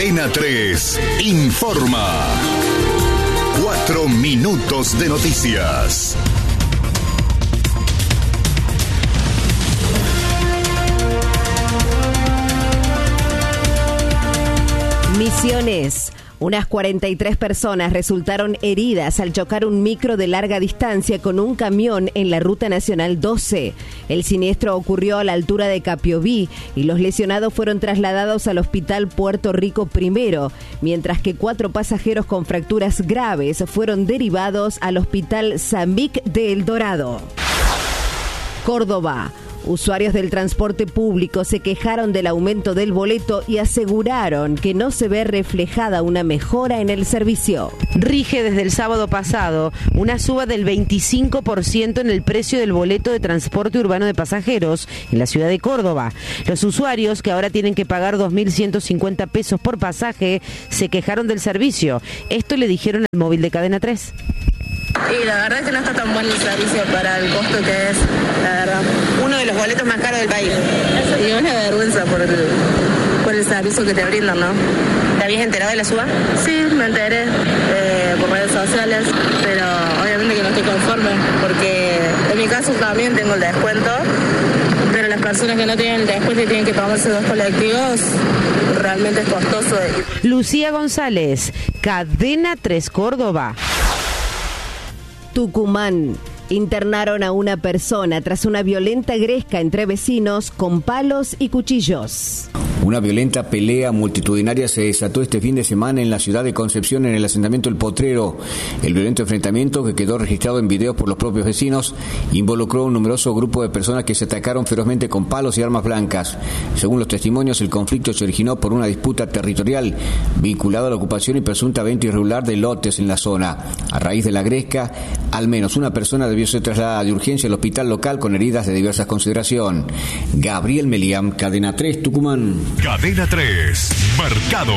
Cadena 3 informa. 4 minutos de noticias. Misiones. Unas 43 personas resultaron heridas al chocar un micro de larga distancia con un camión en la Ruta Nacional 12. El siniestro ocurrió a la altura de Capiobí y los lesionados fueron trasladados al Hospital Puerto Rico I, mientras que 4 pasajeros con fracturas graves fueron derivados al Hospital Sambic de El Dorado. Córdoba. Usuarios del transporte público se quejaron del aumento del boleto y aseguraron que no se ve reflejada una mejora en el servicio. Rige desde el sábado pasado una suba del 25% en el precio del boleto de transporte urbano de pasajeros en la ciudad de Córdoba. Los usuarios, que ahora tienen que pagar 2.150 pesos por pasaje, se quejaron del servicio. Esto le dijeron al móvil de Cadena 3. Y la verdad es que no está tan bueno el servicio para el costo que es, la verdad. Uno de los boletos más caros del país. Y una vergüenza por el servicio que te brindan, ¿no? ¿Te habías enterado de la suba? Sí, me enteré por redes sociales, pero obviamente que no estoy conforme, porque en mi caso también tengo el descuento, pero las personas que no tienen el descuento y tienen que tomarse 2 colectivos, realmente es costoso. Lucía González, Cadena 3 Córdoba. Tucumán. Internaron a una persona tras una violenta gresca entre vecinos con palos y cuchillos. Una violenta pelea multitudinaria se desató este fin de semana en la ciudad de Concepción, en el asentamiento El Potrero. El violento enfrentamiento, que quedó registrado en videos por los propios vecinos, involucró a un numeroso grupo de personas que se atacaron ferozmente con palos y armas blancas. Según los testimonios, el conflicto se originó por una disputa territorial vinculada a la ocupación y presunta venta irregular de lotes en la zona. A raíz de la gresca, al menos una persona debió ser trasladada de urgencia al hospital local con heridas de diversas consideración. Gabriel Meliam, Cadena 3, Tucumán. Cadena 3, mercados.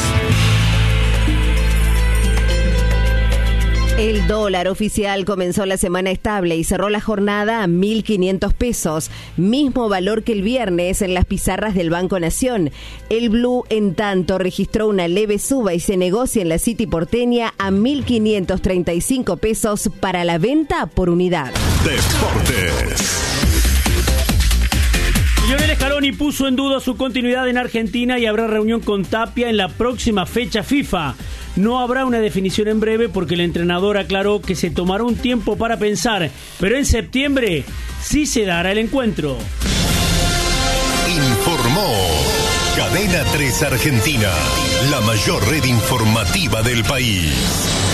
El dólar oficial comenzó la semana estable y cerró la jornada a 1.500 pesos, mismo valor que el viernes en las pizarras del Banco Nación. El blue, en tanto, registró una leve suba y se negocia en la City porteña a 1.535 pesos para la venta por unidad. Deportes. Lionel Scaloni puso en duda su continuidad en Argentina y habrá reunión con Tapia en la próxima fecha FIFA. No habrá una definición en breve porque el entrenador aclaró que se tomará un tiempo para pensar, pero en septiembre sí se dará el encuentro. Informó Cadena 3 Argentina, la mayor red informativa del país.